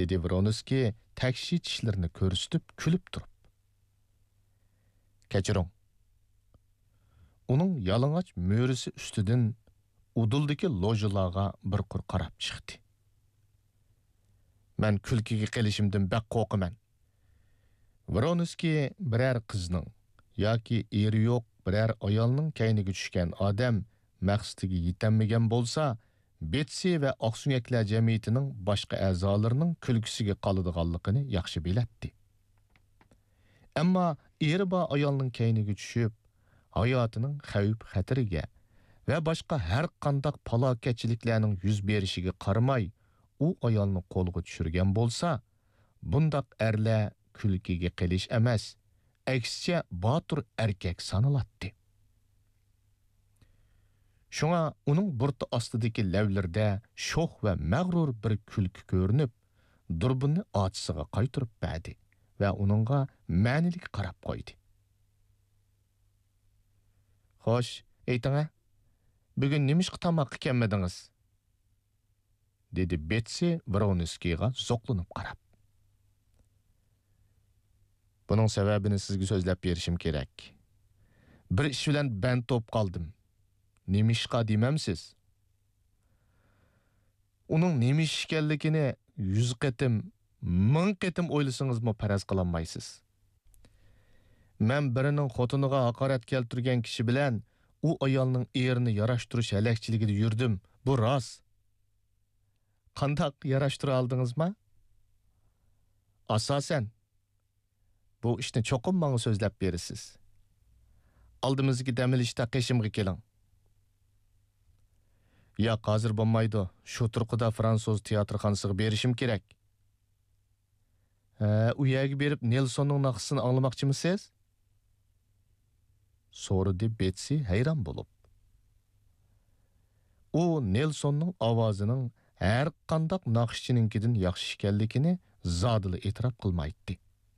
dedi Vronskiy takshi tishlarini ko'rsatib kulib turib. Kechiring. Uning yalang'och mo'risi ustidan uduldagi lojalarga bir qur qarab chiqdi. Men kulkiga qilishimdan baq qo'rqaman. Vronskiy biror qizning yoki eri yo'q biror ayolning kayniga tushgan odam maqsadiga yetamagan bo'lsa, Betsy va oqsunyaklar jamiyatining boshqa a'zolarining kulgisiga qoladiganligini yaxshi biladi. Ammo eri bor ayolning kayniga tushib, hayotining xavf-xatariga va boshqa har qanday falokatchiliklarning yuz berishiga qaramay, u ayolni qo'lga tushirgan bo'lsa, bundaq erlar kulkiga qilish emas, aksicha botur erkak sanaladi. Şuna uning burti ostidagi lavlarda sho'x va mag'rur bir kulki ko'rinib, durbunni otisiga qaytirib berdi va uningga ma'nilik qarab qo'ydi. Xo'sh, ayting-a, bugun nimishqa tamoqqa kelmadingiz? dedi Betsy Vronskiyga zo'qlanib qarab. Buning sababini sizga so'zlab berishim kerak. Bir ish bilan band top qoldim. Nimishqa demamsiz? Uning nimish ekanligini 100 qatim, 1000 qatim o'ylasangizmi faraz qilolmaysiz. Men birining xotiniga haqorat keltirgan kishi bilan u ayolning erini yarashtirish halakchiligida yurdim. Bu rost. Qandaq yarashtira oldingizmi? Asosan bu ishni cho'qim menga so'zlab berasiz. Oldimizga damilishda qishimga keling. Ya hozir bo'lmaydi. Shu turqida fransuz teatrxonasiga berishim kerak. U yerga berib Nelsonning naqsini anglamoqchimisiz? So'radi Betsy hayron bo'lib. U Nelsonning ovozining har qanday naqshchininkidan yaxshi ekanligini zodili e'tirof qilmaydi.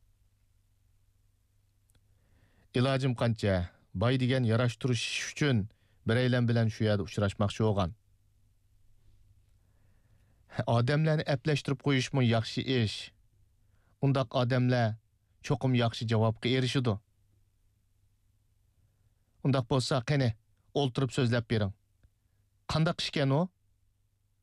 Ilojim qancha, boy degan yarashtirish uchun biraylan bilan shu yerda uchrashmoqchi bo'lgan. Odamlarni aplashtirib qo'yishmi yaxshi ish. Undaq odamlar cho'qim yaxshi javobga erishidi. Undaq bo'lsa, qani, o'ltirib so'zlab bering. Qandaq ish ekan u?